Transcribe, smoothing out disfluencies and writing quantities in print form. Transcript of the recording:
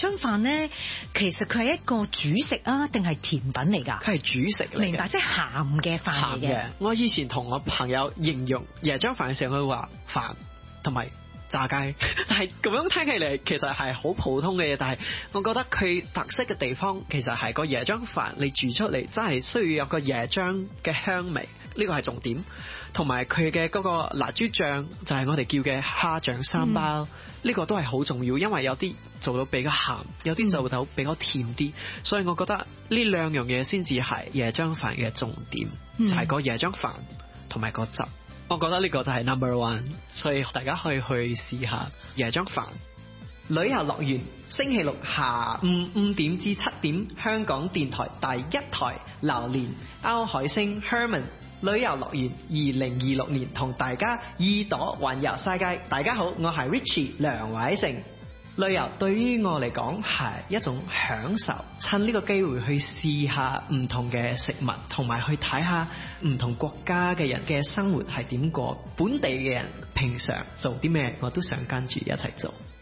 漿飯咧，其實佢係一個主食啊，定係甜品嚟㗎？ 佢係主食嚟嘅。 明白，即係鹹嘅飯嚟嘅。 我以前同我朋友形容椰漿飯嘅時候，佢話飯同埋炸雞，但係咁樣聽起嚟其實係好普通嘅嘢，但係我覺得佢特色嘅地方其實係個椰漿飯，你煮出嚟真係需要有個椰漿嘅香味，呢個係重點，同埋佢嘅嗰個辣椒醬就係我哋叫嘅蝦醬三包，呢個都係好重要，因為有啲做到比較鹹，有啲做到比較甜啲，所以我覺得呢兩樣嘢先至係椰漿飯嘅重點，就係個椰漿飯同埋個汁。我覺得呢個就係 number one， 所以大家可以去試下椰漿飯。旅遊樂園星期六下午5點至7點，香港電台第一台榴蓮歐海星 Herman 旅遊樂園2026年同大家耳朵環遊世界。大家好，我係 Richie 梁偉成。旅遊對於我嚟講係一種享受，趁呢個機會去試下唔同嘅食物，同埋去睇下唔同國家嘅人嘅生活係點過，本地嘅人平常做啲咩，我都想跟住一齊做。